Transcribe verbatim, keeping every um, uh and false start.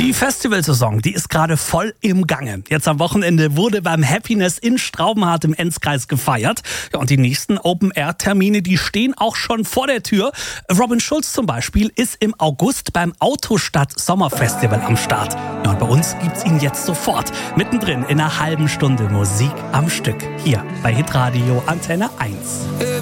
Die Festivalsaison, die ist gerade voll im Gange. Jetzt am Wochenende wurde beim Happiness in Straubenhardt im Enzkreis gefeiert. Ja, und die nächsten Open-Air-Termine, die stehen auch schon vor der Tür. Robin Schulz zum Beispiel ist im August beim Autostadt Sommerfestival am Start. Ja, und bei uns gibt's ihn jetzt sofort. Mittendrin in einer halben Stunde Musik am Stück. Hier bei Hitradio Antenne eins.